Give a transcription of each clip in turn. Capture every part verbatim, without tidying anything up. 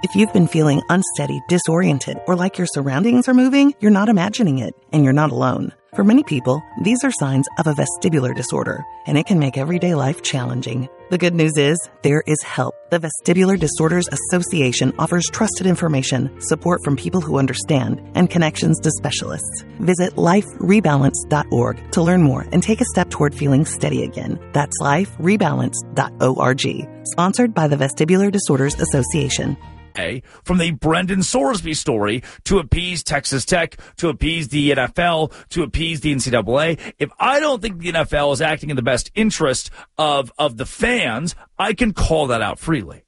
If you've been feeling unsteady, disoriented, or like your surroundings are moving, you're not imagining it, and you're not alone. For many people, these are signs of a vestibular disorder, and it can make everyday life challenging. The good news is, there is help. The Vestibular Disorders Association offers trusted information, support from people who understand, and connections to specialists. Visit life rebalance dot org to learn more and take a step toward feeling steady again. That's life rebalance dot org. Sponsored by the Vestibular Disorders Association. From the Brendan Sorsby story to appease Texas Tech, to appease the N F L, to appease the N C double A. If I don't think the N F L is acting in the best interest of, of the fans, I can call that out freely.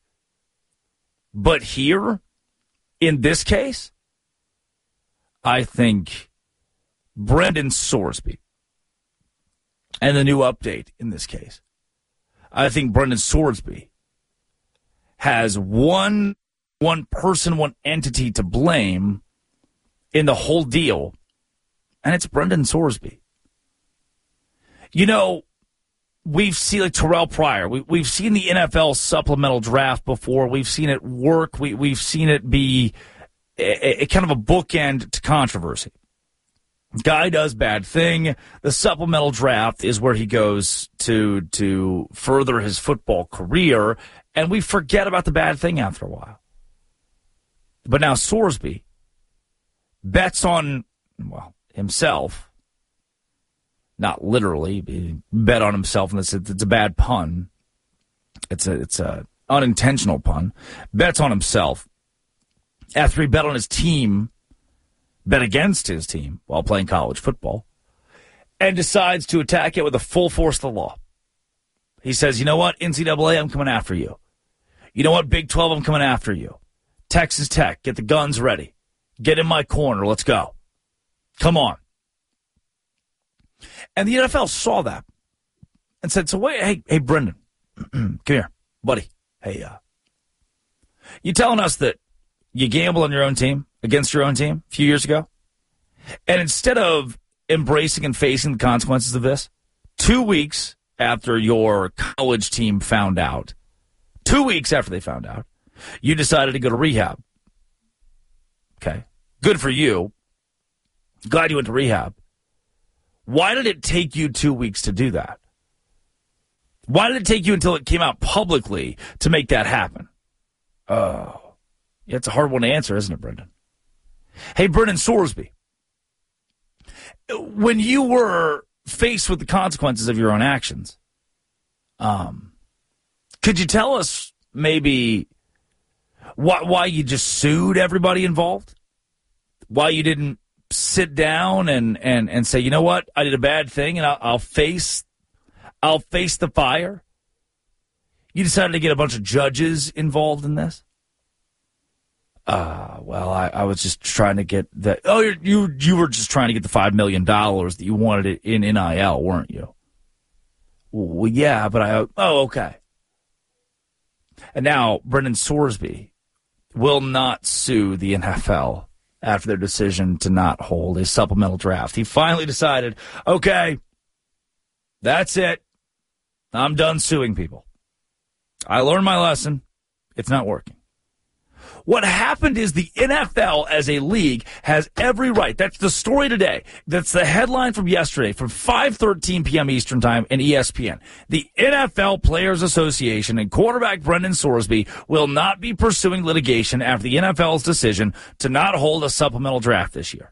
But here, in this case, I think Brendan Sorsby, and the new update in this case, I think Brendan Sorsby has one one person, one entity to blame in the whole deal, and it's Brendan Sorsby. You know, we've seen like Terrell Pryor. We, we've seen the N F L supplemental draft before. We've seen it work. We, we've seen it be a, a kind of a bookend to controversy. Guy does bad thing. The supplemental draft is where he goes to to further his football career, and we forget about the bad thing after a while. But now Sorsby bets on, well, himself, not literally, he bet on himself, and it's a, it's a bad pun. It's a it's a unintentional pun. Bets on himself after he bet on his team, bet against his team while playing college football, and decides to attack it with the full force of the law. He says, you know what, N C double A, I'm coming after you. You know what, Big twelve, I'm coming after you. Texas Tech, get the guns ready. Get in my corner. Let's go. Come on. And the N F L saw that and said, so wait, hey, hey, Brendan, come here, buddy. Hey, uh, you telling us that you gamble on your own team, against your own team a few years ago? And instead of embracing and facing the consequences of this, two weeks after your college team found out, two weeks after they found out, you decided to go to rehab. Okay. Good for you. Glad you went to rehab. Why did it take you two weeks to do that? Why did it take you until it came out publicly to make that happen? Oh, yeah, it's a hard one to answer, isn't it, Brendan? Hey, Brendan Sorsby, when you were faced with the consequences of your own actions, um, could you tell us maybe why, why you just sued everybody involved? Why you didn't sit down and, and, and say, you know what, I did a bad thing and I'll, I'll face I'll face the fire? You decided to get a bunch of judges involved in this? Uh, well, I, I was just trying to get that. Oh, you you you were just trying to get the five million dollars that you wanted it in N I L, weren't you? Well, yeah, but I, oh, okay. And now Brendan Sorsby will not sue the N F L after their decision to not hold a supplemental draft. He finally decided, okay, that's it. I'm done suing people. I learned my lesson. It's not working. What happened is the N F L as a league has every right. That's the story today. That's the headline from yesterday from five thirteen p.m. Eastern Time and E S P N. The N F L Players Association and quarterback Brendan Sorsby will not be pursuing litigation after the N F L's decision to not hold a supplemental draft this year.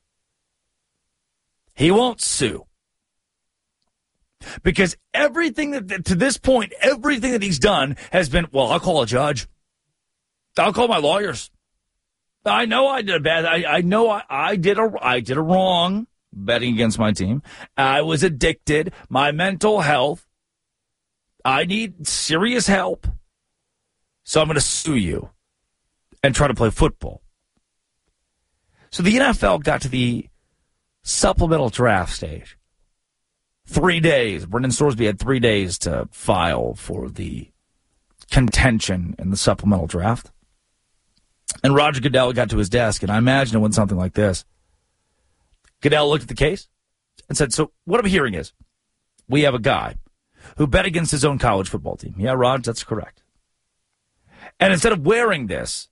He won't sue. Because everything that, to this point, everything that he's done has been, well, I'll call a judge. I'll call my lawyers. I know I did a bad. I, I know I, I did a. I did a wrong betting against my team. I was addicted. My mental health. I need serious help. So I'm going to sue you and try to play football. So the N F L got to the supplemental draft stage. Three days. Brendan Sorsby had three days to file for the contention in the supplemental draft. And Roger Goodell got to his desk, and I imagine it went something like this. Goodell looked at the case and said, so what I'm hearing is we have a guy who bet against his own college football team. Yeah, Raj, that's correct. And instead of wearing this